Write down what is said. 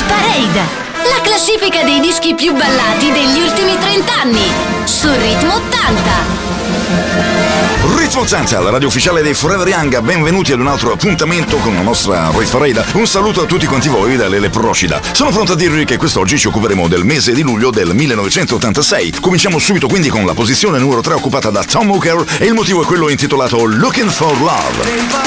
Parade, la classifica dei dischi più ballati degli ultimi 30 anni, su Ritmo 80. Ritmo 80, la radio ufficiale dei Forever Young. Benvenuti ad un altro appuntamento con la nostra Rit Parade. Un saluto a tutti quanti voi da Lele Procida. Sono pronto a dirvi che quest'oggi ci occuperemo del mese di luglio del 1986. Cominciamo subito quindi con la posizione numero 3 occupata da Tom Hooker e il motivo è quello intitolato Looking for Love.